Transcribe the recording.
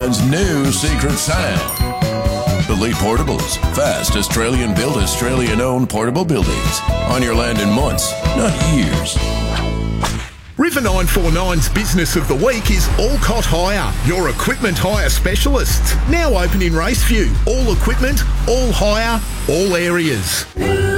Island's new secret sound. Elite Portables. Fast, Australian-built, Australian-owned portable buildings. On your land in months, not years. River 949's Business of the Week is Alcott Hire, your equipment hire specialist. Now open in Raceview. All equipment, all hire, all areas.